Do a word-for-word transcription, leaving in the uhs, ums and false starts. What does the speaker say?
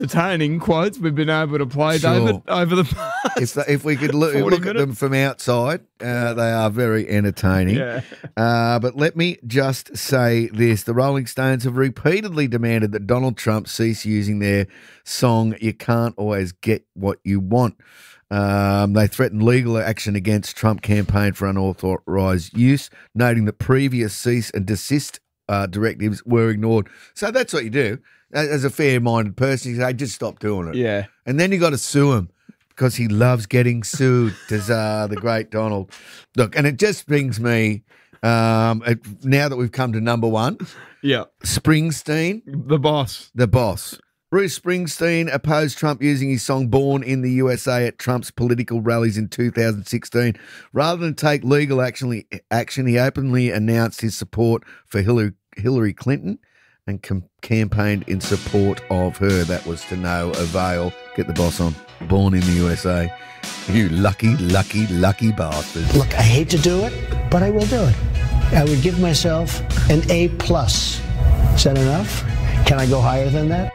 entertaining quotes we've been able to play, Sure. David, over the past If, the, if we could look, forty look at minutes. them from outside, uh, they are very entertaining. Yeah. Uh, but let me just say this. The Rolling Stones have repeatedly demanded that Donald Trump cease using their song, You Can't Always Get What You Want. Um, they threatened legal action against Trump campaign for unauthorized use, noting that previous cease and desist uh, directives were ignored. So that's what you do. As a fair-minded person, you say, just stop doing it. Yeah. And then you got to sue him because he loves getting sued, Tazar, the great Donald. Look, and it just brings me, um, it, now that we've come to number one, Yeah. Springsteen, The boss. the boss. Bruce Springsteen opposed Trump using his song Born in the U S A at Trump's political rallies in two thousand sixteen. Rather than take legal action, action he openly announced his support for Hillary, Hillary Clinton and com- campaigned in support of her. That was to no avail. Get the boss on. Born in the U S A. You lucky, lucky, lucky bastard. Look, I hate to do it, but I will do it. I would give myself an A plus. Is that enough? Can I go higher than that?